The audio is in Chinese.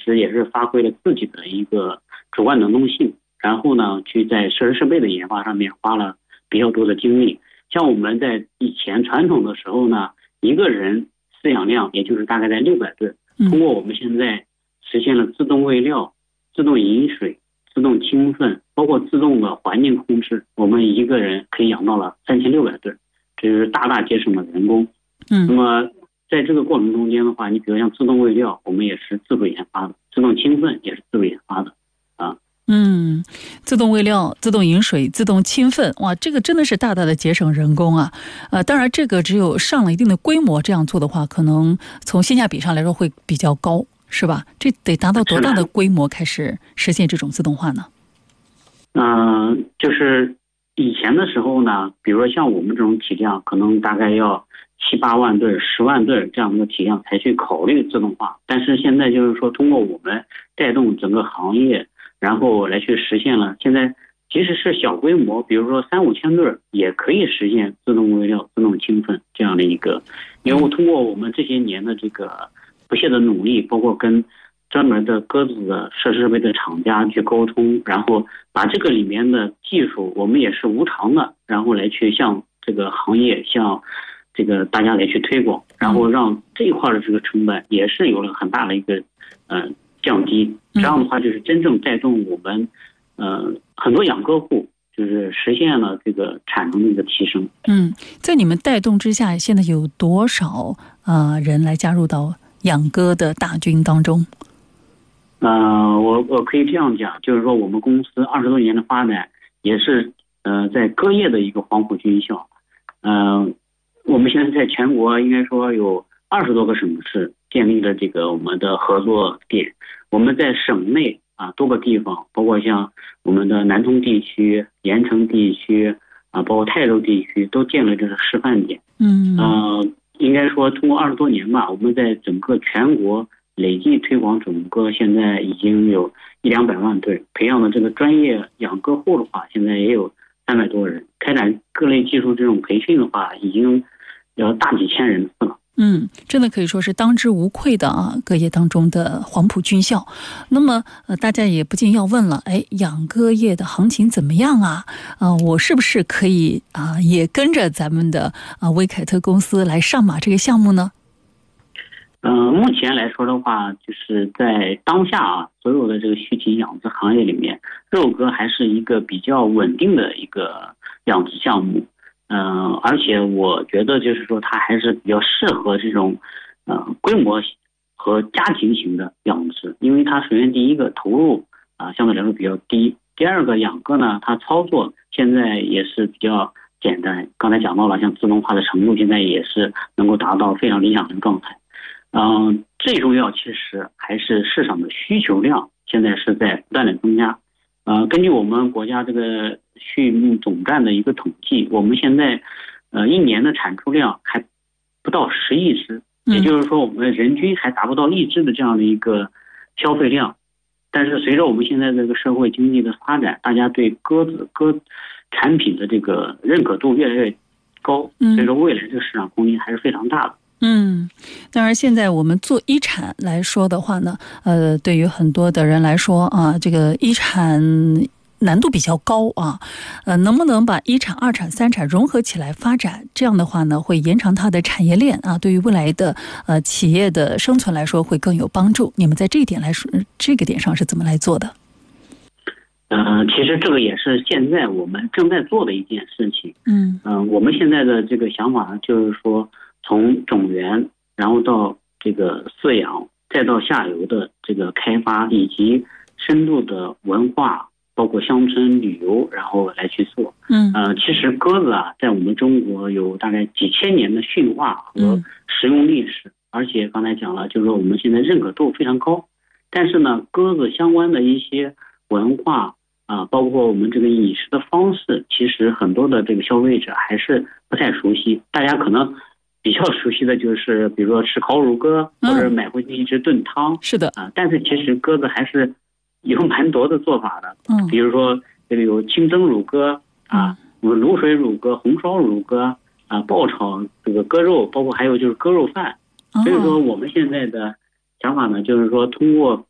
实也是发挥了自己的一个主观能动性，然后呢去在设施设备的研发上面花了比较多的精力。像我们在以前传统的时候呢，一个人饲养量也就是大概在600吨，通过我们现在实现了自动喂料、自动饮水、自动清粪，包括自动的环境控制，我们一个人可以养到了3600吨，这就是大大节省了人工。那么在这个过程中间的话，你比如像自动喂料，我们也是自主研发的，自动清粪也是自主研发的啊。 自动喂料、自动饮水、自动清粪，哇，这个真的是大大的节省人工啊！当然，这个只有上了一定的规模，这样做的话，可能从性价比上来说会比较高，是吧？这得达到多大的规模开始实现这种自动化呢？ 就是以前的时候呢，比如说像我们这种体量，可能大概要7、8万吨、10万吨这样的体量才去考虑自动化。但是现在就是说，通过我们带动整个行业，然后来去实现了。现在即使是小规模，比如说3、5千吨，也可以实现自动喂料、自动清粪这样的一个。因为通过我们这些年的这个不懈的努力，包括跟专门的鸽子的设施设备的厂家去沟通，然后把这个里面的技术，我们也是无偿的，然后来去向这个行业、向这个大家来去推广，然后让这一块的这个成本也是有了很大的一个降低。这样的话，就是真正带动我们很多养鸽户就是实现了这个产能的一个提升。 在你们带动之下，现在有多少人来加入到养鸽的大军当中？ 我可以这样讲，就是说我们公司20多年的发展，也是在鸽业的一个黄埔军校。我们现在在全国应该说有20多个省市建立了这个我们的合作点。我们在省内多个地方，包括像我们的南通地区、盐城地区包括泰州地区，都建了这个示范点。应该说通过20多年吧，我们在整个全国累计推广种鸽，现在已经有100-200万吨，培养的这个专业养鸽户的话，现在也有300多人。开展各类技术这种培训的话，已经有大几千人次了。 真的可以说是当之无愧的鸽业当中的黄埔军校。那么大家也不禁要问了，养鸽业的行情怎么样啊？我是不是可以也跟着咱们的威凯特公司来上马这个项目呢？ 目前来说的话，就是在当下所有的这个畜禽养殖行业里面，肉鸽还是一个比较稳定的一个养殖项目。而且我觉得就是说它还是比较适合这种规模和家庭型的养殖，因为它首先第一个投入相对来说比较低，第二个养鸽呢，它操作现在也是比较简单。刚才讲到了，像自动化的程度现在也是能够达到非常理想的状态。最重要其实还是市场的需求量现在是在不断的增加。根据我们国家这个畜牧总站的一个统计，我们现在一年的产出量还不到10亿只，也就是说我们人均还达不到1只的这样的一个消费量。但是随着我们现在这个社会经济的发展，大家对鸽产品的这个认可度越来越高，所以说未来这个市场空间还是非常大的。 当然现在我们做一产来说的话呢，对于很多的人来说这个一产难度比较高能不能把一产、二产、三产融合起来发展？这样的话呢，会延长它的产业链对于未来的企业的生存来说会更有帮助。你们在这一点来说，这个点上是怎么来做的？ 其实这个也是现在我们正在做的一件事情。我们现在的这个想法呢，就是说从种源，然后到这个饲养，再到下游的这个开发，以及深度的文化，包括乡村旅游，然后来去做。其实鸽子在我们中国有大概几千年的驯化和食用历史，而且刚才讲了，就是说我们现在认可度非常高。但是呢，鸽子相关的一些文化包括我们这个饮食的方式，其实很多的这个消费者还是不太熟悉。大家可能比较熟悉的就是比如说吃烤乳鸽，或者买回去一直炖汤。 是的但是其实鸽子还是有蛮多的做法的。比如说这个有清蒸乳鸽卤水乳鸽、红烧乳鸽爆炒这个鸽肉，包括还有就是鸽肉饭。所以说我们现在的想法呢，就是说通过